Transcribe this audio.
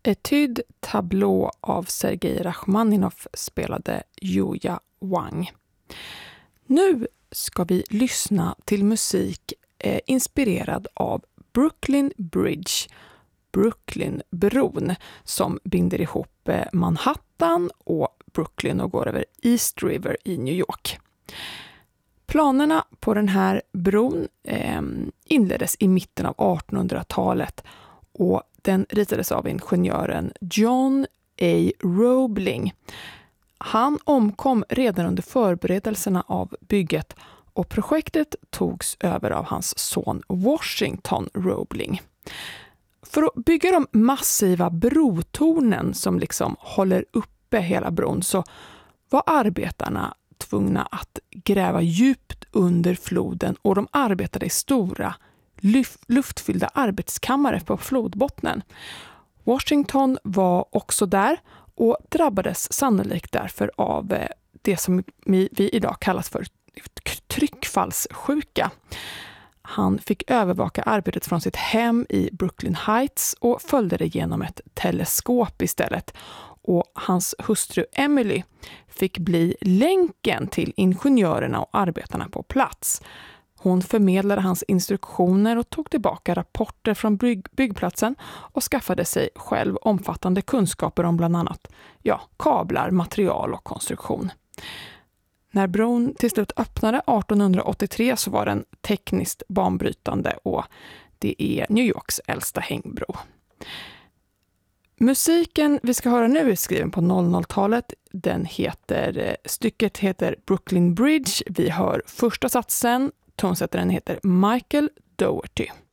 Etude Tableau av Sergej Rachmaninov spelade Yuya Wang. Nu ska vi lyssna till musik inspirerad av Brooklyn Bridge, Brooklynbron, som binder ihop Manhattan och Brooklyn och går över East River i New York. Planerna på den här bron inleddes i mitten av 1800-talet och den ritades av ingenjören John A. Roebling. Han omkom redan under förberedelserna av bygget och projektet togs över av hans son Washington Roebling. För att bygga de massiva brotornen som liksom håller uppe hela bron så var arbetarna tvungna att gräva djupt under floden och de arbetade i stora luftfyllda arbetskammare på flodbottnen. Washington var också där och drabbades sannolikt därför av det som vi idag kallas för tryckfallssjuka. Han fick övervaka arbetet från sitt hem i Brooklyn Heights och följde det genom ett teleskop istället. Och hans hustru Emily fick bli länken till ingenjörerna och arbetarna på plats. Hon förmedlade hans instruktioner och tog tillbaka rapporter från byggplatsen och skaffade sig själv omfattande kunskaper om bland annat kablar, material och konstruktion. När bron till slut öppnade 1883 så var den tekniskt banbrytande och det är New Yorks äldsta hängbro. Musiken vi ska höra nu är skriven på 00-talet. Stycket heter Brooklyn Bridge. Vi hör första satsen. Tonsättaren heter Michael Dougherty.